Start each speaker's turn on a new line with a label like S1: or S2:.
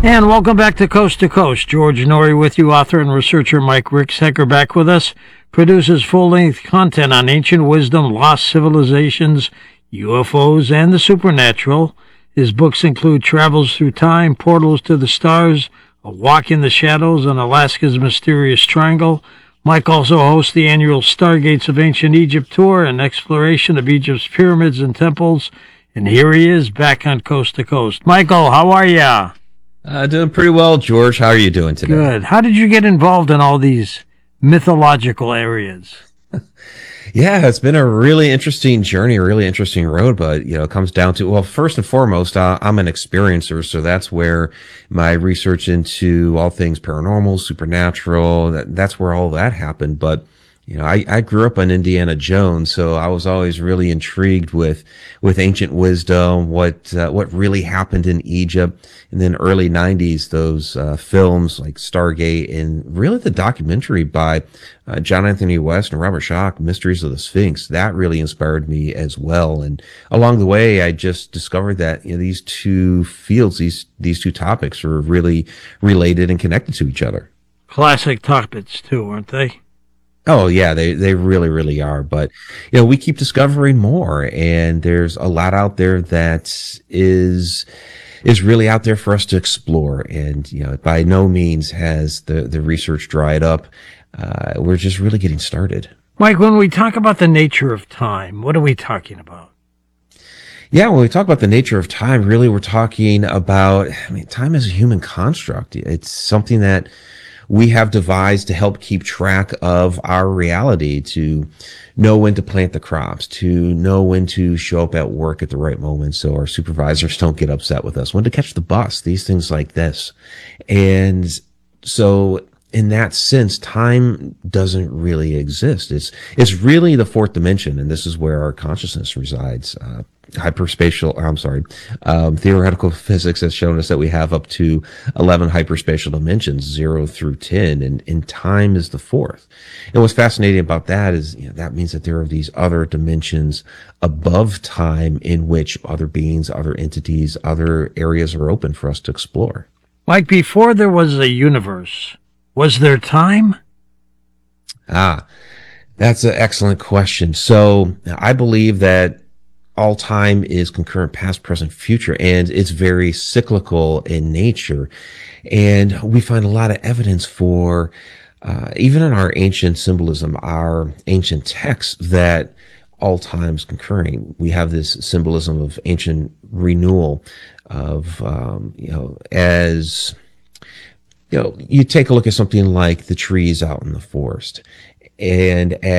S1: And welcome back to Coast to Coast. George Norrie with you, author and researcher Mike Ricksecker back with us. Produces full-length content on ancient wisdom, lost civilizations, UFOs, and the supernatural. His books include Travels Through Time, Portals to the Stars, A Walk in the Shadows, and Alaska's Mysterious Triangle. Mike also hosts the annual Stargates of Ancient Egypt tour and exploration of Egypt's pyramids and temples. And here he is back on Coast to Coast. Michael, how are ya?
S2: Doing pretty well, George. How are you doing today?
S1: Good. How did you get involved in all these mythological areas?
S2: Yeah, it's been a really interesting journey, a really interesting road, but it comes down to, well, first and foremost, I'm an experiencer, so that's where my research into all things paranormal, supernatural, that's where all that happened. But I grew up on Indiana Jones, so I was always really intrigued with ancient wisdom, what really happened in Egypt. And then early 90s, those films like Stargate and really the documentary by John Anthony West and Robert Schoch, Mysteries of the Sphinx, that really inspired me as well. And along the way, I just discovered that these two fields, these two topics are really related and connected to each other.
S1: Classic topics too, aren't they?
S2: Oh yeah, they really, really are. But we keep discovering more, and there's a lot out there that is really out there for us to explore. And by no means has the research dried up. We're just really getting started.
S1: Mike, when we talk about the nature of time, what are we talking about?
S2: Yeah, when we talk about the nature of time, really we're talking about, time is a human construct. It's something that we have devised to help keep track of our reality, to know when to plant the crops, to know when to show up at work at the right moment so our supervisors don't get upset with us, when to catch the bus, these things like this. And so in that sense, time doesn't really exist. It's really the fourth dimension, and this is where our consciousness resides. Theoretical physics has shown us that we have up to 11 hyperspatial dimensions, 0 through 10, and time is the fourth. And what's fascinating about that is, that means that there are these other dimensions above time in which other beings, other entities, other areas are open for us to explore.
S1: Like before there was a universe, was there time?
S2: That's an excellent question. So I believe that all time is concurrent, past, present, future, and it's very cyclical in nature. And we find a lot of evidence for, even in our ancient symbolism, our ancient texts, that all time is concurring. We have this symbolism of ancient renewal of, as you take a look at something like the trees out in the forest, and